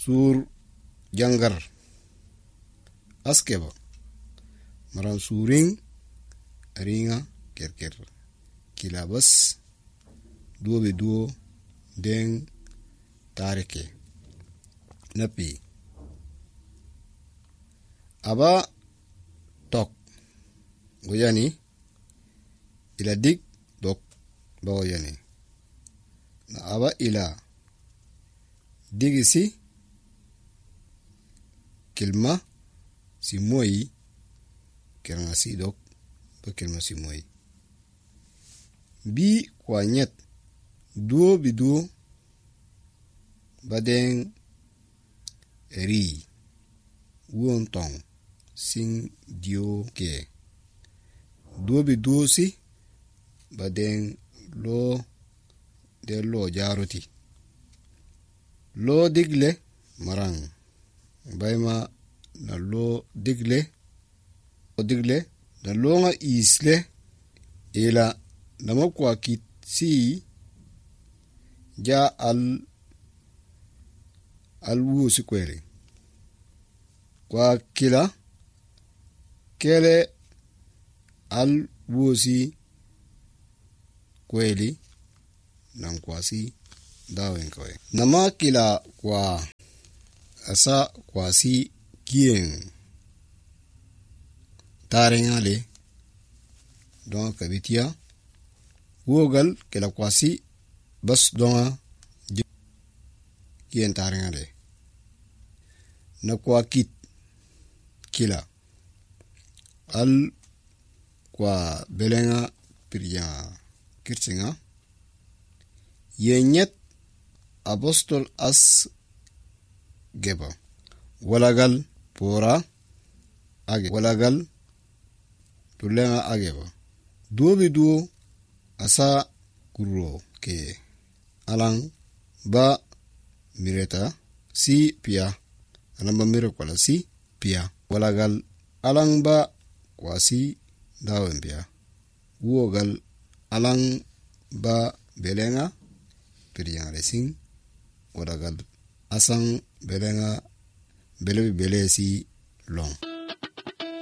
sur jangar askeba maran suring ringa kerker kila bas duo be duo den tarike napi aba tok goyani ila dig dok bagoyani na aba ila digisi kilma simoi keranga si dok ba kilma simoi bi kwanyet duo bi duo baden eri won tong sing dio ke duo bi duo si baden lo de lo jaroti lo digle marang bayma na lo digle na lo nga isle ila nama kwa kit si ja al wu si kwele kwa kila kele al wu si kweli nan kwa si dawen kwe nama kila kwa asa kwa si kien tarengale don kabitia wogal kila kwa si bas donga kien tarengale na kwa kit kila al kwa belenga pirya kirtinga yenyet apostol as geba walagal pora age walagal tulenga ageba duo bi duo asa kuro ke alang ba mireta si pia alamba mire kwala si pia walagal alang ba kwasi dawen pia wogal alang ba belenga piriyang resing walagal asang belenga bele si long